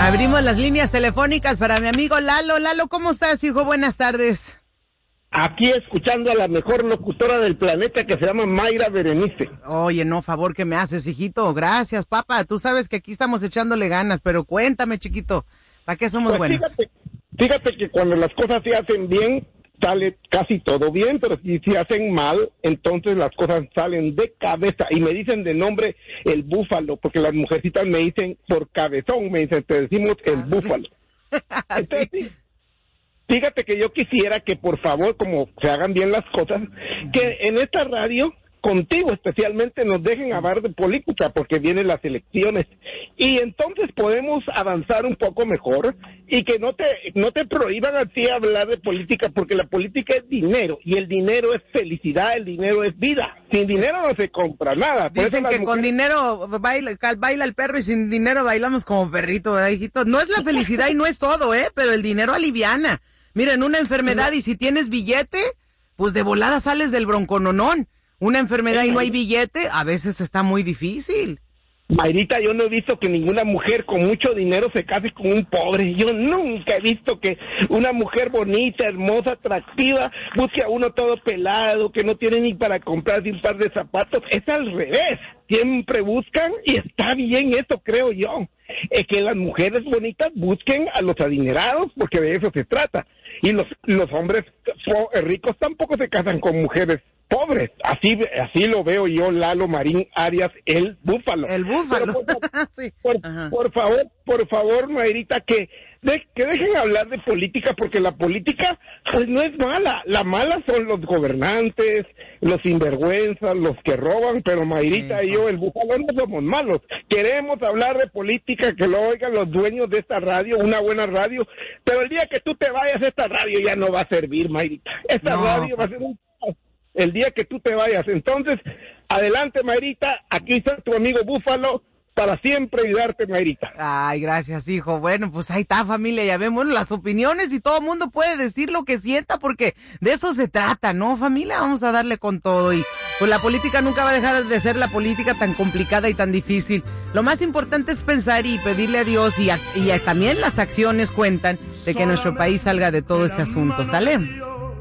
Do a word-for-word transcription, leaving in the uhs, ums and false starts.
Abrimos las líneas telefónicas para mi amigo Lalo. Lalo, ¿cómo estás, hijo? Buenas tardes. Aquí escuchando a la mejor locutora del planeta que se llama Mayra Berenice. Oye, no, favor que me haces, hijito. Gracias, papá. Tú sabes que aquí estamos echándole ganas, pero cuéntame, chiquito, ¿para qué somos Pues buenos? Fíjate, fíjate que cuando las cosas se hacen bien, sale casi todo bien, pero si se hacen mal, entonces las cosas salen de cabeza. Y me dicen de nombre el búfalo, porque las mujercitas me dicen por cabezón, me dicen, te decimos el búfalo. Entonces, Sí. fíjate que yo quisiera que por favor, como se hagan bien las cosas, que en esta radio, contigo especialmente, nos dejen hablar de política, porque vienen las elecciones, y entonces podemos avanzar un poco mejor, y que no te no te prohíban a ti hablar de política, porque la política es dinero, y el dinero es felicidad, el dinero es vida. Sin dinero no se compra nada. Por Dicen eso que las con mujeres... dinero baila, baila el perro y sin dinero bailamos como perrito, ¿verdad, hijito? No es la felicidad y no es todo, ¿eh? Pero el dinero aliviana. Miren, una enfermedad y si tienes billete, pues de volada sales del broncononón. Una enfermedad y no hay billete, a veces está muy difícil. Mayrita, yo no he visto que ninguna mujer con mucho dinero se case con un pobre. Yo nunca he visto que una mujer bonita, hermosa, atractiva, busque a uno todo pelado, que no tiene ni para comprarse un par de zapatos. Es al revés. Siempre buscan, y está bien eso, creo yo, es que las mujeres bonitas busquen a los adinerados, porque de eso se trata. Y los, los hombres ricos tampoco se casan con mujeres pobres. Así así lo veo yo, Lalo Marín Arias, el búfalo. El búfalo. Pero por, Sí. por, Ajá. por favor, por favor, Mayrita, que, de, que dejen hablar de política, porque la política pues no es mala. La mala son los gobernantes, los sinvergüenzas, los que roban, pero Mayrita Sí, y yo, el búfalo, no somos malos. Queremos hablar de política, que lo oigan los dueños de esta radio, una buena radio, pero el día que tú te vayas, esta radio ya no va a servir, Mayrita. Esta No, radio va a ser un... el día que tú te vayas. Entonces, adelante, Mayrita, aquí está tu amigo Búfalo para siempre ayudarte, Mayrita. Ay, gracias, hijo. Bueno, pues ahí está, familia, ya vemos las opiniones y todo el mundo puede decir lo que sienta porque de eso se trata, ¿no, familia? Vamos a darle con todo y pues la política nunca va a dejar de ser la política tan complicada y tan difícil. Lo más importante es pensar y pedirle a Dios y, a, y a, también las acciones cuentan de que nuestro país salga de todo ese asunto, ¿sale?